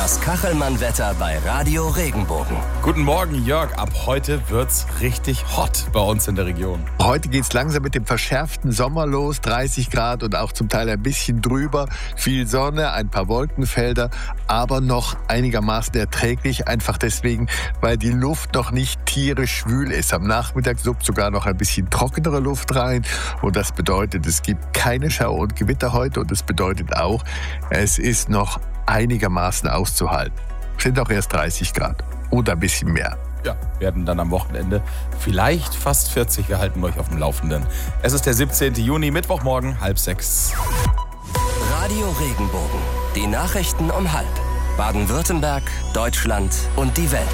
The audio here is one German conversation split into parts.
Das Kachelmann-Wetter bei Radio Regenbogen. Guten Morgen, Jörg. Ab heute wird's richtig hot bei uns in der Region. Heute geht's langsam mit dem verschärften Sommer los. 30 Grad und auch zum Teil ein bisschen drüber. Viel Sonne, ein paar Wolkenfelder, aber noch einigermaßen erträglich. Einfach deswegen, weil die Luft noch nicht tierisch schwül ist. Am Nachmittag suppt sogar noch ein bisschen trockenere Luft rein. Und das bedeutet, es gibt keine Schauer und Gewitter heute. Und es bedeutet auch, es ist noch einigermaßen auszuhalten. Es sind auch erst 30 Grad oder ein bisschen mehr. Ja, werden dann am Wochenende vielleicht fast 40. Wir halten euch auf dem Laufenden. Es ist der 17. Juni, Mittwochmorgen, 5:30. Radio Regenbogen. Die Nachrichten um 5. Baden-Württemberg, Deutschland und die Welt.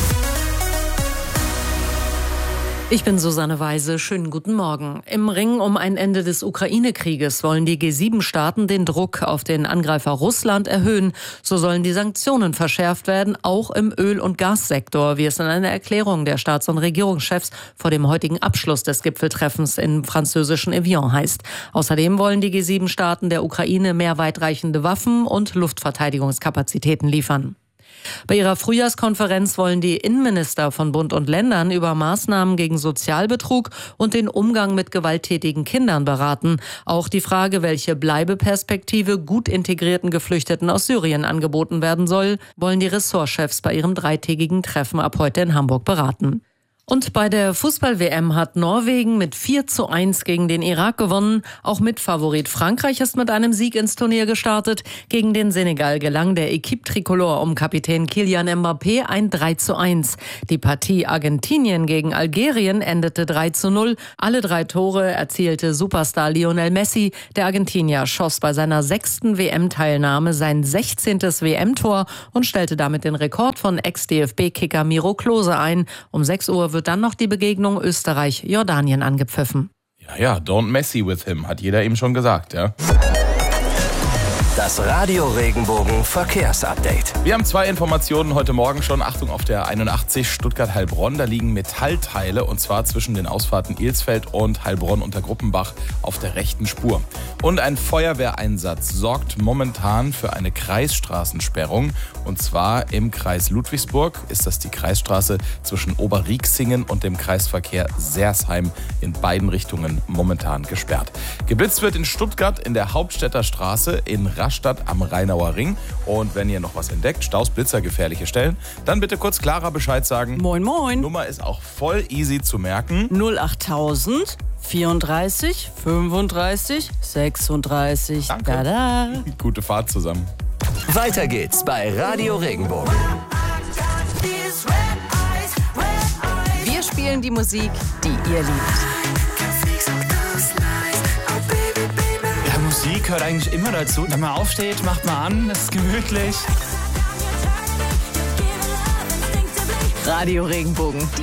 Ich bin Susanne Weise. Schönen guten Morgen. Im Ring um ein Ende des Ukraine-Krieges wollen die G7-Staaten den Druck auf den Angreifer Russland erhöhen. So sollen die Sanktionen verschärft werden, auch im Öl- und Gassektor, wie es in einer Erklärung der Staats- und Regierungschefs vor dem heutigen Abschluss des Gipfeltreffens im französischen Evian heißt. Außerdem wollen die G7-Staaten der Ukraine mehr weitreichende Waffen und Luftverteidigungskapazitäten liefern. Bei ihrer Frühjahrskonferenz wollen die Innenminister von Bund und Ländern über Maßnahmen gegen Sozialbetrug und den Umgang mit gewalttätigen Kindern beraten. Auch die Frage, welche Bleibeperspektive gut integrierten Geflüchteten aus Syrien angeboten werden soll, wollen die Ressortchefs bei ihrem dreitägigen Treffen ab heute in Hamburg beraten. Und bei der Fußball-WM hat Norwegen mit 4:1 gegen den Irak gewonnen. Auch Mitfavorit Frankreich ist mit einem Sieg ins Turnier gestartet. Gegen den Senegal gelang der Equipe Tricolore um Kapitän Kylian Mbappé ein 3:1. Die Partie Argentinien gegen Algerien endete 3:0. Alle 3 Tore erzielte Superstar Lionel Messi. Der Argentinier schoss bei seiner 6. WM-Teilnahme sein 16. WM-Tor und stellte damit den Rekord von Ex-DFB-Kicker Miro Klose ein. Um 6 Uhr wird dann noch die Begegnung Österreich-Jordanien angepfiffen. Ja, don't messy with him, hat jeder eben schon gesagt, ja. Das Radio Regenbogen Verkehrsupdate. Wir haben 2 Informationen heute Morgen schon. Achtung, auf der 81 Stuttgart-Heilbronn, da liegen Metallteile und zwar zwischen den Ausfahrten Ilsfeld und Heilbronn unter Gruppenbach auf der rechten Spur. Und ein Feuerwehreinsatz sorgt momentan für eine Kreisstraßensperrung und zwar im Kreis Ludwigsburg ist das die Kreisstraße zwischen Oberrieksingen und dem Kreisverkehr Sersheim in beiden Richtungen momentan gesperrt. Geblitzt wird in Stuttgart in der Hauptstädter Straße, in Rastatt am Rheinauer Ring. Und wenn ihr noch was entdeckt, Staus, Blitzer, gefährliche Stellen, dann bitte kurz Clara Bescheid sagen. Moin, moin. Nummer ist auch voll easy zu merken. 08000 34 35 36. Danke. Tada. Gute Fahrt zusammen. Weiter geht's bei Radio Regenbogen. Wir spielen die Musik, die ihr liebt. Musik gehört eigentlich immer dazu. Wenn man aufsteht, macht man an, es ist gemütlich. Radio Regenbogen, die